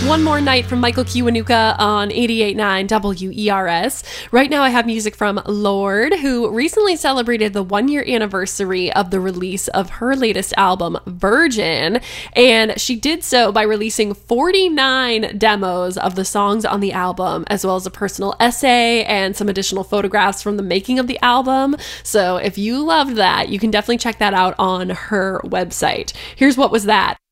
One More Night from Michael Kiwanuka on 88.9 WERS. Right now I have music from Lorde, who recently celebrated the 1-year anniversary of the release of her latest album, Virgin, and she did so by releasing 49 demos of the songs on the album, as well as a personal essay and some additional photographs from the making of the album. So if you loved that, you can definitely check that out on her website. Here's What Was That?